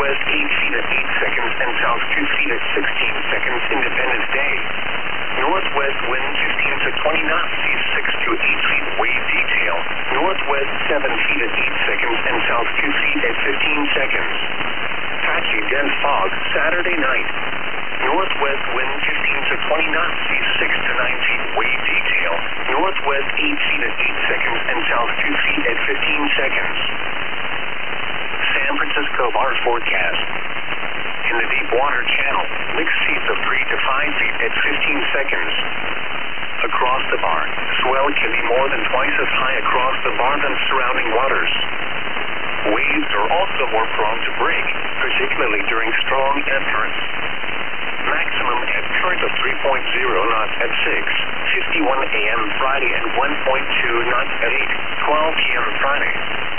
northwest 8 feet at 8 seconds and south 2 feet at 16 seconds. Independence Day. Northwest wind 15 to 20 knots, seas 6 to 8 feet, wave detail. Northwest 7 feet at 8 seconds and south 2 feet at 15 seconds. Patchy dense fog, Saturday night. Northwest wind 15 to 20 knots, seas 6 to 9 feet, wave detail. Northwest 8 feet at 8 seconds and south 2 feet at 15 seconds. San Francisco bar forecast. In the deep water channel, mixed seas of 3 to 5 feet at 15 seconds. Across the bar, swell can be more than twice as high across the bar than surrounding waters. Waves are also more prone to break, particularly during strong ebb currents. Maximum ebb current of 3.0 knots at 6:51 a.m. Friday and 1.2 knots at 8:12 p.m. Friday.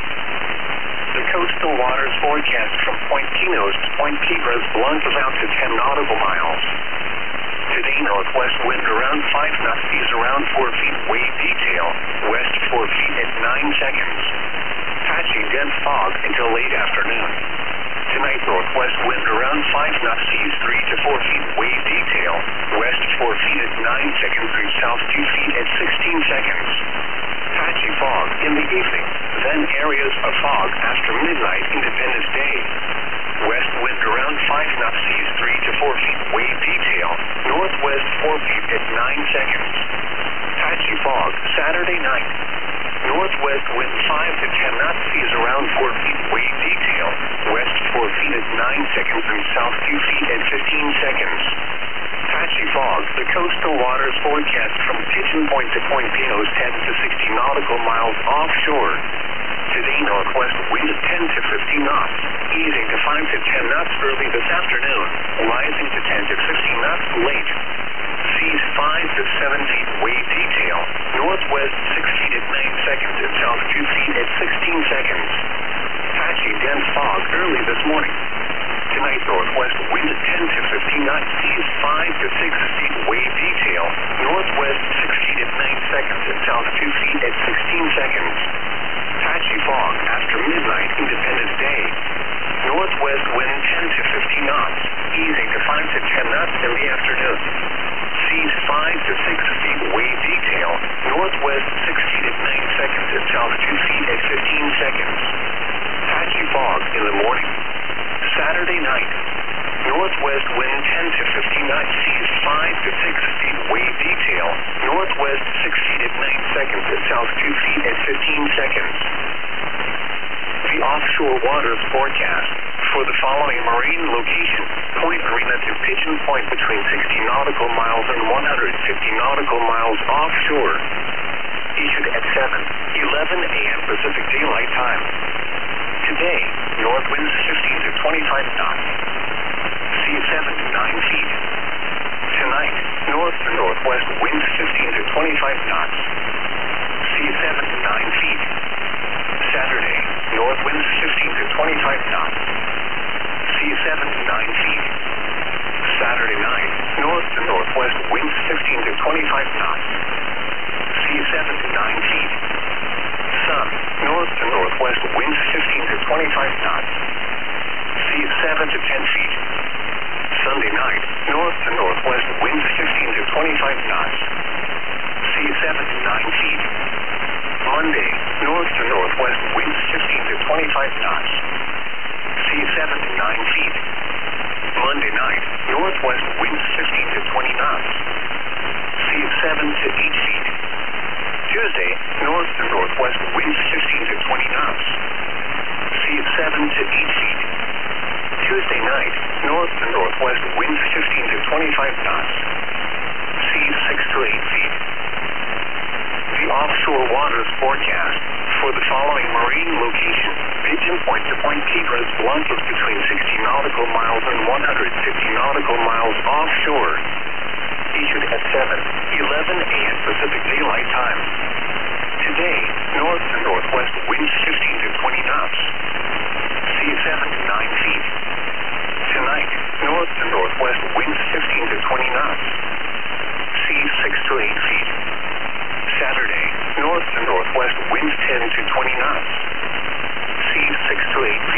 The coastal waters forecast from Point Pinos to Point Piedras Blancas out to 10 nautical miles. Today, northwest wind around 5 knots, seas around 4 feet, wave detail, west 4 feet at 9 seconds. Patchy dense fog until late afternoon. Tonight, northwest wind around 5 knots, seas 3 to 4 feet, wave detail, west 4 feet at 9 seconds through south 2 feet at 16 seconds. Patchy fog in the evening, then areas of fog after midnight, Independence Day. West wind around 5 knots, seas 3 to 4 feet, wave detail, northwest 4 feet at 9 seconds. Patchy fog, Saturday night. Northwest wind 5 to 10 knots, seas around 4 feet, wave detail, west 4 feet at 9 seconds and south 2 feet at 15 seconds. Patchy fog, the coastal waters forecast from Pigeon Point to Point Pinos 10 to 60 nautical miles offshore. Today, northwest wind 10 to 15 knots, easing to 5 to 10 knots early this afternoon, rising to 10 to 15 knots late. Seas 5 to 7 feet, wave detail, northwest 6 feet at 9 seconds and south 2 feet at 16 seconds. Patchy dense fog early this morning. Tonight, northwest wind 10 to 15 knots, seas 5 to 6 feet, wave detail, northwest 6 feet at 9 seconds and south 2 feet at 16 seconds. Patchy fog after midnight, Independence Day. Northwest wind 10 to 15 knots, easing to 5 to 10 knots in the afternoon. Seas 5 to 6 feet, wave detail, northwest 6 feet at 9 seconds and south 2 feet at 15 seconds. Patchy fog in the morning. Saturday night. Northwest wind 10 to 15 knots, seas 5 to 6 feet, wave detail, northwest 6 feet at 9 seconds and south 2 feet at 15 seconds. The offshore waters forecast for the following marine location: Point Marina to Pigeon Point between 60 nautical miles and 150 nautical miles offshore. Issued at 7:11 a.m. Pacific Daylight Time. Today, north winds 15 to 25 knots. Seas 7 to 9 feet. Tonight, north to northwest winds 15 to 25 knots. Seas 7 to 9 feet. Saturday, north winds 15 to 25 knots. Seas 7 to 9 feet. Saturday night, north to northwest winds 15 to 25 knots. Seas 7 to 9 feet. Sun, north to northwest winds 15 to 25 knots. Seas 7 to 10 feet. Sunday night, north to northwest winds 15 to 25 knots. Seas 7 to 9 feet. Monday, north to northwest winds 15 to 25 knots. Seas 7 to 9 feet. Monday night, northwest winds 15 to 20 knots. Seas 7 to 8 feet. Tuesday, north to northwest winds 15 to 20 knots. Seas 7 to 8 feet. Tuesday night, north to northwest winds 15 to 25 knots. Seas 6 to 8 feet. The offshore waters forecast for the following marine location: Pigeon Point to Point Piedras Blancas between 60 nautical miles and 150 nautical miles offshore. Issued at 7:11 a.m. Pacific Daylight Time. Today, north to northwest winds 15 to 20 knots. Seas 7 to 9 feet. Tonight, north to northwest winds 15 to 20 knots. Seas 6 to 8 feet. Saturday, north to northwest winds 10 to 20 knots. Seas 6 to 8 feet.